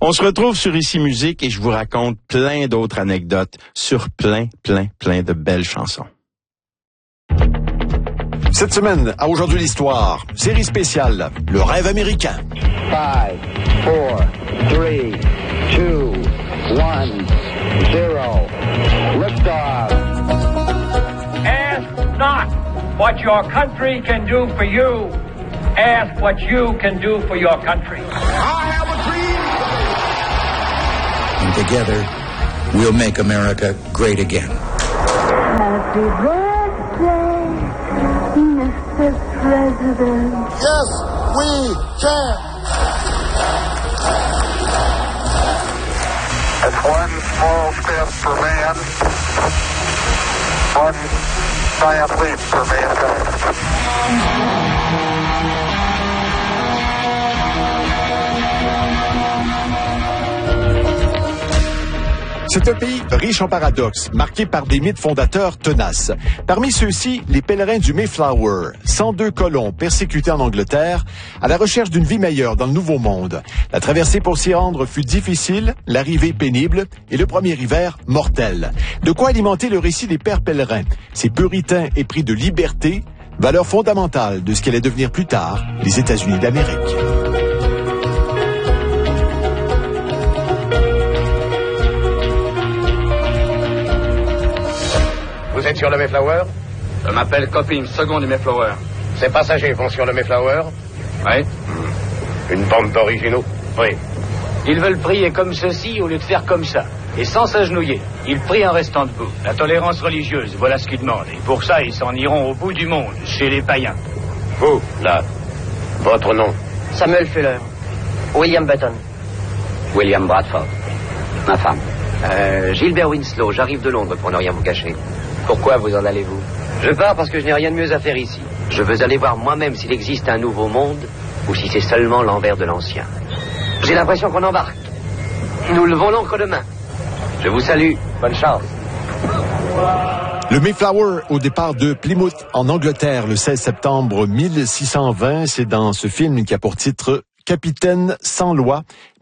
On se retrouve sur Ici Musique et je vous raconte plein d'autres anecdotes sur plein de belles chansons. Cette semaine, à Aujourd'hui l'Histoire, série spéciale, Le rêve américain. 5, 4, 3, 2, 1, 0. Liftoff. Ask not what your country can do for you. Ask what you can do for your country. I have a dream. And together, we'll make America great again. Happy birthday, Mr. President. Yes, we can. It's one small step for man, one giant leap for mankind. C'est un pays riche en paradoxes, marqué par des mythes fondateurs tenaces. Parmi ceux-ci, les pèlerins du Mayflower, 102 colons persécutés en Angleterre, à la recherche d'une vie meilleure dans le Nouveau Monde. La traversée pour s'y rendre fut difficile, l'arrivée pénible et le premier hiver mortel. De quoi alimenter le récit des pères pèlerins, ces puritains épris de liberté, valeur fondamentale de ce qu'allait devenir plus tard les États-Unis d'Amérique. Vous êtes sur le Mayflower? Je m'appelle Copping, second du Mayflower. Ces passagers vont sur le Mayflower? Oui. Une bande d'originaux? Oui. Ils veulent prier comme ceci au lieu de faire comme ça. Et sans s'agenouiller. Ils prient en restant debout. La tolérance religieuse, voilà ce qu'ils demandent. Et pour ça, ils s'en iront au bout du monde, chez les païens. Vous, là, votre nom? Samuel Fuller. William Button. William Bradford. Ma femme. Gilbert Winslow. J'arrive de Londres pour ne rien vous cacher. Pourquoi vous en allez-vous? Je pars parce que je n'ai rien de mieux à faire ici. Je veux aller voir moi-même s'il existe un nouveau monde ou si c'est seulement l'envers de l'ancien. J'ai l'impression qu'on embarque. Nous levons l'ancre demain. Je vous salue. Bonne chance. Le Mayflower, au départ de Plymouth, en Angleterre, le 16 septembre 1620, c'est dans ce film qui a pour titre Capitaine sans loi,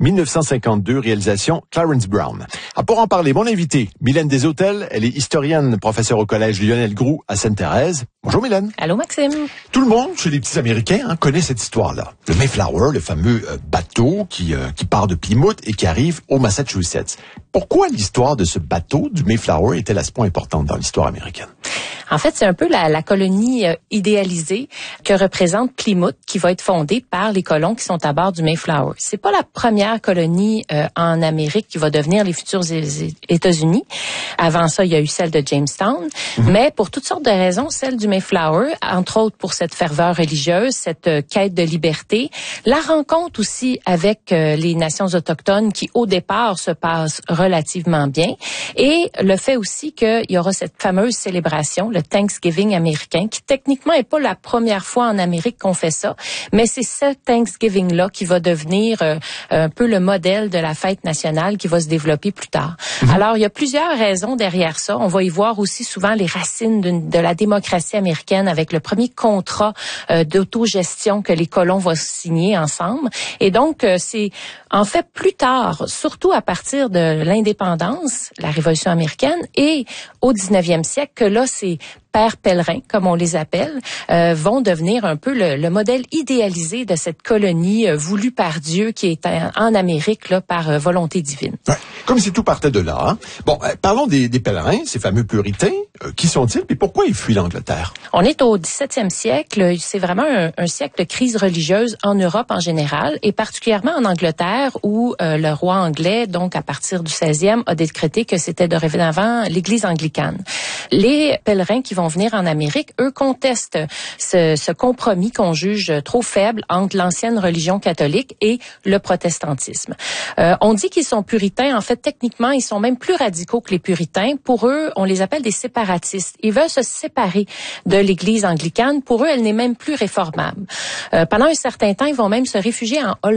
1952, réalisation Clarence Brown. Pour en parler, mon invité, Mylène Deshôtels, elle est historienne, professeure au collège Lionel Groulx à Sainte-Thérèse. Bonjour Mylène. Allô Maxime. Tout le monde, chez les petits Américains, connaît cette histoire-là. Le Mayflower, le fameux bateau qui part de Plymouth et qui arrive au Massachusetts. Pourquoi l'histoire de ce bateau du Mayflower est-elle à ce point importante dans l'histoire américaine? En fait, c'est un peu la colonie idéalisée que représente Plymouth, qui va être fondée par les colons qui sont à bord du Mayflower. C'est pas la première colonie en Amérique qui va devenir les futurs États-Unis. Avant ça, il y a eu celle de Jamestown. Mais pour toutes sortes de raisons, celle du Mayflower, entre autres pour cette ferveur religieuse, cette quête de liberté, la rencontre aussi avec les nations autochtones qui, au départ, se passent relativement bien. Et le fait aussi qu'il y aura cette fameuse célébration, le Thanksgiving américain, qui techniquement est pas la première fois en Amérique qu'on fait ça, mais c'est ce Thanksgiving-là qui va devenir un peu le modèle de la fête nationale qui va se développer plus tard. Alors, il y a plusieurs raisons derrière ça. On va y voir aussi souvent les racines de la démocratie américaine avec le premier contrat d'autogestion que les colons vont signer ensemble. Et donc, c'est en fait plus tard, surtout à partir de l'indépendance, la Révolution américaine, et au 19e siècle, que là, c'est pères pèlerins, comme on les appelle, vont devenir un peu le modèle idéalisé de cette colonie voulue par Dieu qui est en Amérique là par volonté divine. Ouais, comme si tout partait de là. Hein? Bon, parlons des pèlerins, ces fameux puritains. Qui sont-ils et pourquoi ils fuient l'Angleterre? On est au 17e siècle. C'est vraiment un siècle de crise religieuse en Europe en général et particulièrement en Angleterre où le roi anglais, donc à partir du 16e, a décrété que c'était dorénavant l'Église anglicane. Les pèlerins qui vont venir en Amérique, eux contestent ce compromis qu'on juge trop faible entre l'ancienne religion catholique et le protestantisme. On dit qu'ils sont puritains. En fait, techniquement, ils sont même plus radicaux que les puritains. Pour eux, on les appelle des séparatistes. Ils veulent se séparer de l'Église anglicane. Pour eux, elle n'est même plus réformable. Pendant un certain temps, ils vont même se réfugier en Hollande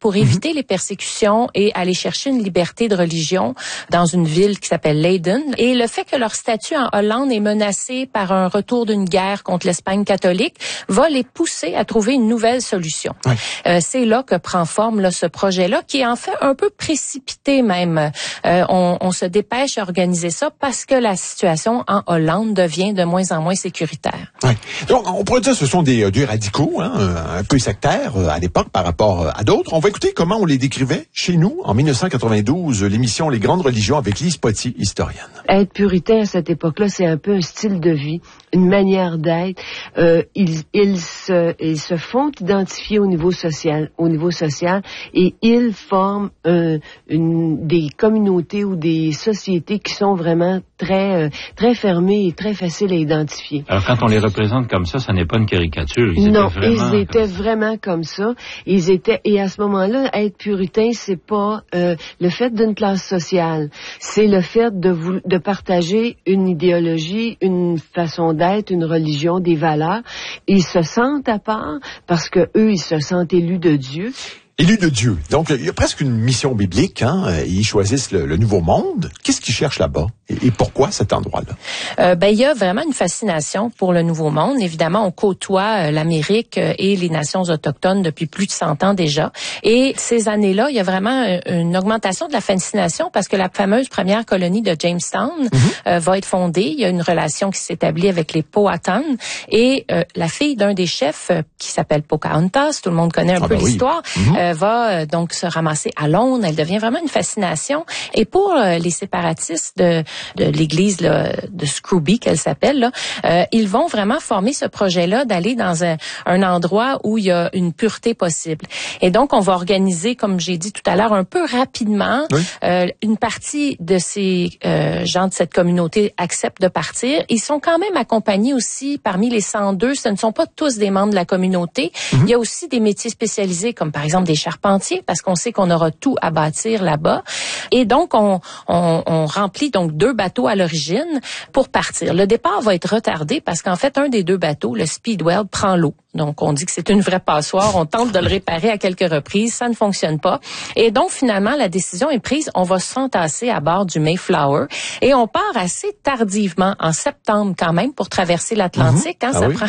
pour éviter les persécutions et aller chercher une liberté de religion dans une ville qui s'appelle Leiden. Et le fait que leur statut en Hollande est menacé par un retour d'une guerre contre l'Espagne catholique va les pousser à trouver une nouvelle solution. Oui. C'est là que prend forme là, ce projet-là, qui est en fait un peu précipité même. On se dépêche à organiser ça parce que la situation en Hollande devient de moins en moins sécuritaire. Oui. Donc, on pourrait dire que ce sont des radicaux, un peu sectaires à l'époque par rapport à d'autres. On va écouter comment on les décrivait chez nous en 1992, l'émission Les Grandes Religions avec Lise Poitier, historienne. Être puritain à cette époque-là, c'est un peu un style de vie, une manière d'être. Ils se font identifier au niveau social, et ils forment des communautés ou des sociétés qui sont vraiment très fermées et très faciles à identifier. Alors quand on les représente comme ça n'est pas une caricature. Ils étaient vraiment comme ça. Et à ce moment-là, être puritain, c'est pas le fait d'une classe sociale, c'est le fait de partager une idéologie, une façon d'être, une religion, des valeurs. Ils se sentent à part parce que eux, ils se sentent élus de Dieu. Élus de Dieu. Donc, il y a presque une mission biblique. Ils choisissent le nouveau monde. Qu'est-ce qu'ils cherchent là-bas? Et pourquoi cet endroit-là? Il y a vraiment une fascination pour le nouveau monde. Évidemment, on côtoie l'Amérique et les nations autochtones depuis plus de 100 ans déjà. Et ces années-là, il y a vraiment une augmentation de la fascination parce que la fameuse première colonie de Jamestown va être fondée. Il y a une relation qui s'établit avec les Powhatan. Et la fille d'un des chefs, qui s'appelle Pocahontas, tout le monde connaît un peu l'histoire, va donc se ramasser à Londres. Elle devient vraiment une fascination. Et pour les séparatistes de l'église là, de Scrooby, qu'elle s'appelle, là, ils vont vraiment former ce projet-là d'aller dans un endroit où il y a une pureté possible. Et donc, on va organiser, comme j'ai dit tout à l'heure, un peu rapidement, une partie de ces gens de cette communauté acceptent de partir. Ils sont quand même accompagnés aussi parmi les 102. Ce ne sont pas tous des membres de la communauté. Il y a aussi des métiers spécialisés, comme par exemple des charpentiers, parce qu'on sait qu'on aura tout à bâtir là-bas. Et donc, on remplit donc 2 bateaux à l'origine pour partir. Le départ va être retardé parce qu'en fait, un des 2 bateaux, le Speedwell, prend l'eau. Donc, on dit que c'est une vraie passoire. On tente de le réparer à quelques reprises. Ça ne fonctionne pas. Et donc, finalement, la décision est prise. On va s'entasser à bord du Mayflower. Et on part assez tardivement, en septembre quand même, pour traverser l'Atlantique.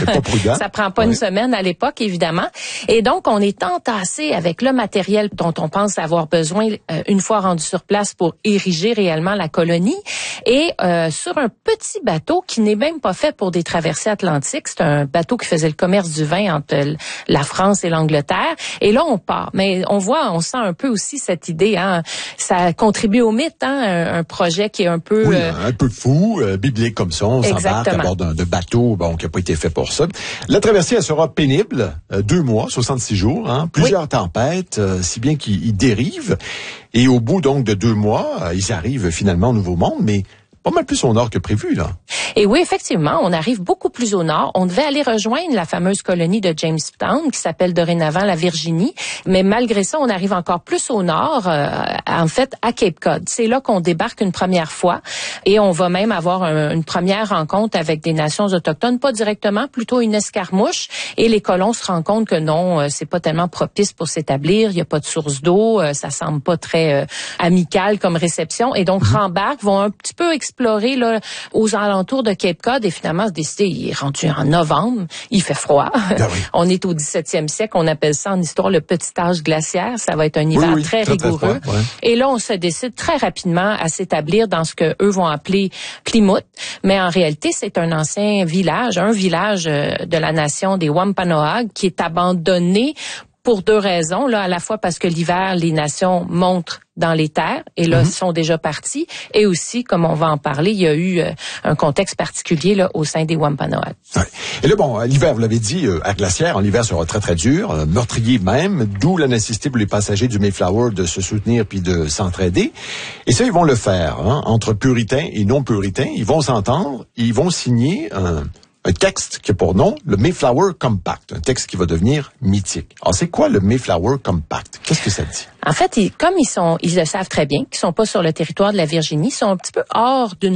Ça prend pas une semaine à l'époque, évidemment. Et donc, on est entassé avec le matériel dont on pense avoir besoin une fois rendu sur place pour ériger réellement la colonie. Et sur un petit bateau qui n'est même pas fait pour des traversées atlantiques. C'est un bateau qui faisait le commerce du vin entre la France et l'Angleterre. Et là, on part. Mais on sent un peu aussi cette idée. Ça contribue au mythe, un projet qui est un peu... Oui, un peu fou, biblique comme ça. On s'embarque à bord d'un bateau qui n'a pas été fait pour ça. La traversée, elle sera pénible. 2 mois, 66 jours. Plusieurs tempêtes, si bien qu'ils dérivent. Et au bout donc de 2 mois, ils arrivent finalement au Nouveau Monde, mais pas mal plus au nord que prévu, là. Et oui, effectivement, on arrive beaucoup plus au nord. On devait aller rejoindre la fameuse colonie de Jamestown, qui s'appelle dorénavant la Virginie. Mais malgré ça, on arrive encore plus au nord, en fait, à Cape Cod. C'est là qu'on débarque une première fois. Et on va même avoir une première rencontre avec des nations autochtones, pas directement, plutôt une escarmouche. Et les colons se rendent compte que non, c'est pas tellement propice pour s'établir. Il n'y a pas de source d'eau. Ça semble pas très amical comme réception. Et donc, rembarquent, vont un petit peu explorer là, aux alentours de Cape Cod et finalement se décider, il est rendu en novembre, il fait froid. On est au 17e siècle, on appelle ça en histoire le petit âge glaciaire, ça va être un hiver très rigoureux. Très froid, Et là, on se décide très rapidement à s'établir dans ce que eux vont appeler Plymouth, mais en réalité, c'est un ancien village, un village de la nation des Wampanoag qui est abandonné pour 2 raisons, là, à la fois parce que l'hiver, les nations montent dans les terres, et là, sont déjà partis, et aussi, comme on va en parler, il y a eu un contexte particulier là au sein des Wampanoag. Et là, l'hiver, vous l'avez dit, à Glacière, l'hiver sera très, très dur, meurtrier même, d'où la nécessité pour les passagers du Mayflower de se soutenir puis de s'entraider. Et ça, ils vont le faire, entre puritains et non-puritains. Ils vont s'entendre, ils vont signer un texte qui a pour nom le Mayflower Compact, un texte qui va devenir mythique. Alors, c'est quoi le Mayflower Compact? Qu'est-ce que ça dit? En fait, comme ils le savent très bien, qu'ils sont pas sur le territoire de la Virginie, ils sont un petit peu hors d'une loi.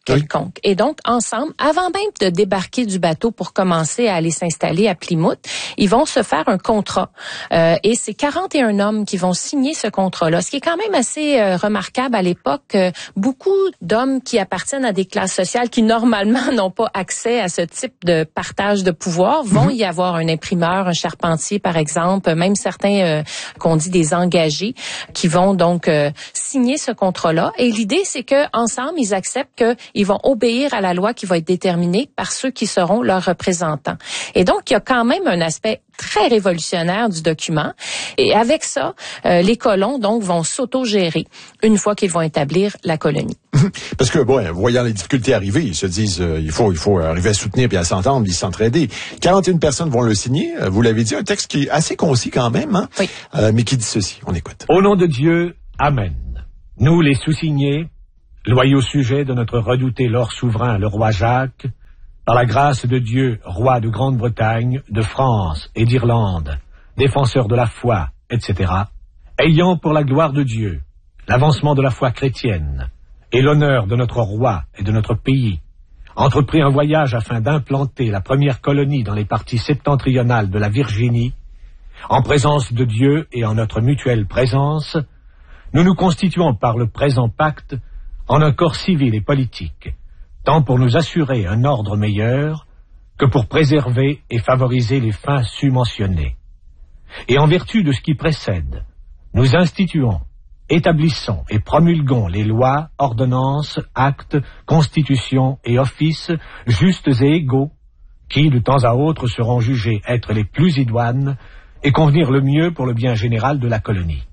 quelconque. Et donc, ensemble, avant même de débarquer du bateau pour commencer à aller s'installer à Plymouth, ils vont se faire un contrat. Et c'est 41 hommes qui vont signer ce contrat-là, ce qui est quand même assez remarquable à l'époque. Beaucoup d'hommes qui appartiennent à des classes sociales qui, normalement, n'ont pas accès à ce type de partage de pouvoir, vont y avoir un imprimeur, un charpentier, par exemple, même certains qu'on dit des engagés, qui vont donc signer ce contrat-là. Et l'idée, c'est que ensemble, ils acceptent qu'ils vont obéir à la loi qui va être déterminée par ceux qui seront leurs représentants. Et donc, il y a quand même un aspect très révolutionnaire du document. Et avec ça, les colons donc vont s'autogérer une fois qu'ils vont établir la colonie. Parce que, bon, voyant les difficultés arriver, ils se disent, il faut arriver à soutenir puis à s'entendre, puis s'entraider. 41 personnes vont le signer. Vous l'avez dit, un texte qui est assez concis quand même, hein? Oui. Mais qui dit ceci. On écoute. Au nom de Dieu, Amen. Nous, les sous-signés, loyaux sujets de notre redouté Lord souverain, le roi Jacques, par la grâce de Dieu, roi de Grande-Bretagne, de France et d'Irlande, défenseur de la foi, etc., ayant pour la gloire de Dieu, l'avancement de la foi chrétienne et l'honneur de notre roi et de notre pays, entrepris un voyage afin d'implanter la première colonie dans les parties septentrionales de la Virginie, en présence de Dieu et en notre mutuelle présence, nous nous constituons par le présent pacte en un corps civil et politique, tant pour nous assurer un ordre meilleur que pour préserver et favoriser les fins sus-mentionnées. Et en vertu de ce qui précède, nous instituons, établissons et promulguons les lois, ordonnances, actes, constitutions et offices justes et égaux, qui de temps à autre seront jugés être les plus idoines et convenir le mieux pour le bien général de la colonie.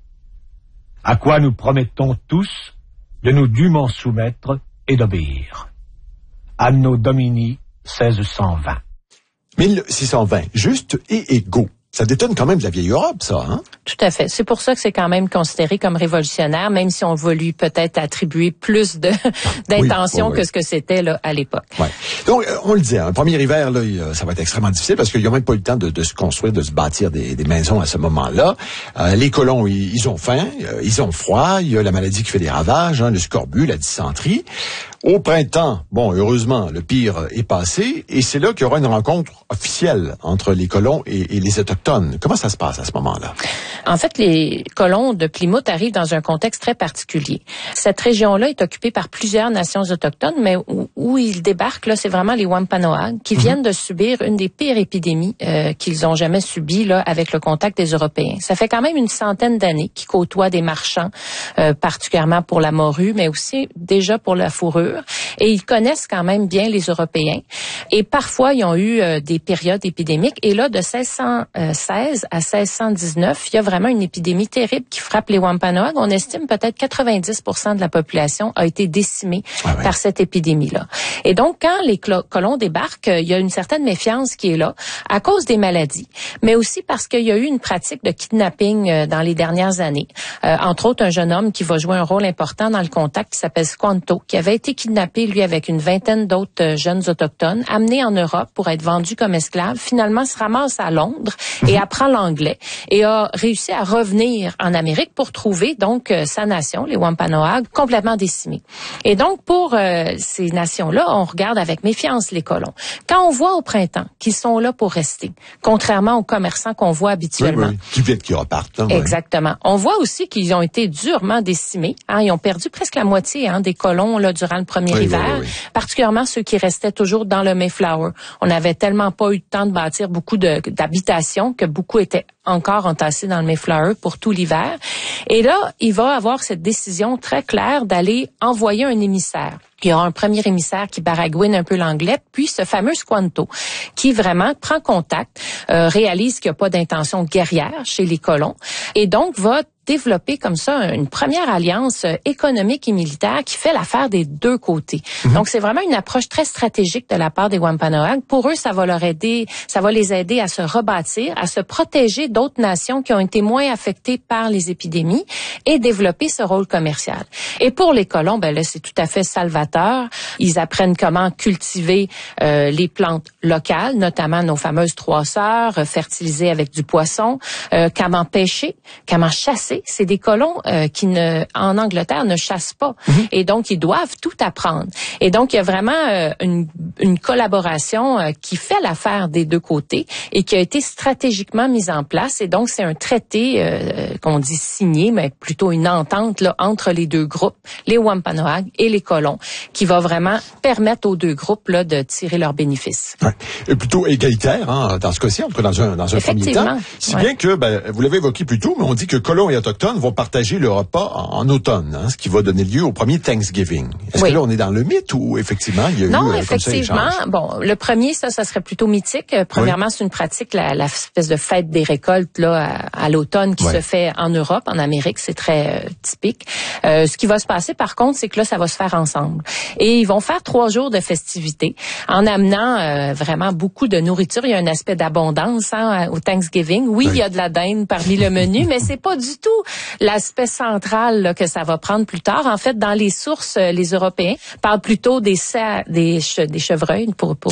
À quoi nous promettons tous de nous dûment soumettre et d'obéir. Anno Domini 1620. 1620, juste et égaux. Ça détonne quand même de la vieille Europe, ça, hein? Tout à fait. C'est pour ça que c'est quand même considéré comme révolutionnaire, même si on va lui peut-être attribuer plus d'intention que ce que c'était là à l'époque. Ouais. Donc, on le disait, un premier hiver, là, ça va être extrêmement difficile parce qu'il n'y a même pas eu le temps de se construire, de se bâtir des maisons à ce moment-là. Les colons, ils ont faim, ils ont froid, il y a la maladie qui fait des ravages, hein, le scorbut, la dysenterie. Au printemps, bon, heureusement, le pire est passé et c'est là qu'il y aura une rencontre officielle entre les colons et les Autochtones. Comment ça se passe à ce moment-là? En fait, les colons de Plymouth arrivent dans un contexte très particulier. Cette région-là est occupée par plusieurs nations autochtones, mais où ils débarquent, là, c'est vraiment les Wampanoag qui viennent de subir une des pires épidémies qu'ils ont jamais subies là avec le contact des Européens. Ça fait quand même une centaine d'années qu'ils côtoient des marchands, particulièrement pour la morue, mais aussi déjà pour la fourrure. Et ils connaissent quand même bien les Européens. Et parfois, ils ont eu des périodes épidémiques. Et là, de 1616 à 1619, il y a vraiment une épidémie terrible qui frappe les Wampanoag. On estime peut-être 90% de la population a été décimée par cette épidémie-là. Et donc, quand les colons débarquent, il y a une certaine méfiance qui est là à cause des maladies, mais aussi parce qu'il y a eu une pratique de kidnapping dans les dernières années. Entre autres, un jeune homme qui va jouer un rôle important dans le contact qui s'appelle Squanto, qui avait été kidnappé, lui, avec une vingtaine d'autres jeunes autochtones, amené en Europe pour être vendu comme esclave, finalement se ramasse à Londres et apprend l'anglais et a réussi à revenir en Amérique pour trouver donc sa nation, les Wampanoag, complètement décimée. Et donc, pour ces nations-là, on regarde avec méfiance les colons. Quand on voit au printemps qu'ils sont là pour rester, contrairement aux commerçants qu'on voit habituellement. Qui viennent, qui repartent. Hein, exactement. On voit aussi qu'ils ont été durement décimés. Hein, ils ont perdu presque la moitié des colons là durant le premier hiver, particulièrement ceux qui restaient toujours dans le Mayflower. On n'avait tellement pas eu le temps de bâtir beaucoup d'habitations que beaucoup étaient encore entassés dans le Mayflower pour tout l'hiver. Et là, il va avoir cette décision très claire d'aller envoyer un émissaire. Il y aura un premier émissaire qui baragouine un peu l'anglais, puis ce fameux Squanto, qui vraiment prend contact, réalise qu'il n'y a pas d'intention guerrière chez les colons, et donc va développer comme ça une première alliance économique et militaire qui fait l'affaire des deux côtés. Donc, c'est vraiment une approche très stratégique de la part des Wampanoag. Pour eux, ça va les aider à se rebâtir, à se protéger d'autres nations qui ont été moins affectées par les épidémies et développer ce rôle commercial. Et pour les colons, ben là, c'est tout à fait salvateur. Ils apprennent comment cultiver les plantes locales, notamment nos fameuses 3 sœurs, fertiliser avec du poisson, comment pêcher, comment chasser. chasser. C'est des colons qui en Angleterre ne chassent pas. Et donc, ils doivent tout apprendre. Et donc, il y a vraiment une collaboration qui fait l'affaire des deux côtés et qui a été stratégiquement mise en place. Et donc, c'est un traité qu'on dit signé, mais plutôt une entente là, entre les deux groupes, les Wampanoag et les colons, qui va vraiment permettre aux deux groupes là, de tirer leurs bénéfices. Ouais. Et plutôt égalitaire, hein, dans ce cas-ci, en tout cas dans un premier temps. Si bien que, vous l'avez évoqué plus tôt, mais on dit que colons et autochtones vont partager le repas en automne, hein, ce qui va donner lieu au premier Thanksgiving. Est-ce que là, on est dans le mythe ou effectivement, il y a eu Non, effectivement. Bon, le premier, ça serait plutôt mythique. Premièrement, c'est une pratique, la espèce de fête des récoltes là à l'automne qui se fait en Europe, en Amérique, c'est très typique. Ce qui va se passer, par contre, c'est que là, ça va se faire ensemble. Et ils vont faire 3 jours de festivités en amenant vraiment beaucoup de nourriture. Il y a un aspect d'abondance au Thanksgiving. Oui, il y a de la dinde parmi le menu, mais c'est pas du tout l'aspect central là, que ça va prendre plus tard. En fait, dans les sources, les Européens parlent plutôt des chevreuils pour